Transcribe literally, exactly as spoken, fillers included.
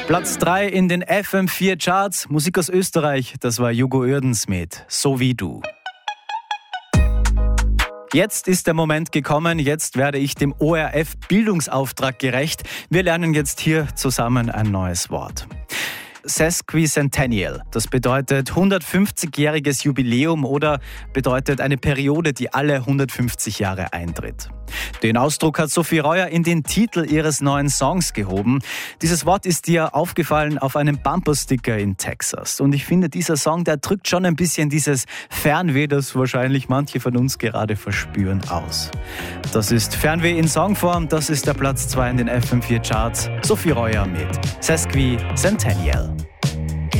Platz drei in den F M vier Charts. Musik aus Österreich, das war Hugo Oerdens mit So wie du. Jetzt ist der Moment gekommen, jetzt werde ich dem O R F-Bildungsauftrag gerecht. Wir lernen jetzt hier zusammen ein neues Wort. Sesquicentennial, das bedeutet hundertfünfzigjähriges Jubiläum oder bedeutet eine Periode, die alle hundertfünfzig Jahre eintritt. Den Ausdruck hat Sophie Reuer in den Titel ihres neuen Songs gehoben. Dieses Wort ist dir aufgefallen auf einem Bumpersticker in Texas. Und ich finde, dieser Song, der drückt schon ein bisschen dieses Fernweh, das wahrscheinlich manche von uns gerade verspüren, aus. Das ist Fernweh in Songform, das ist der Platz zwei in den F M vier Charts. Sophie Reuer mit Sesquicentennial.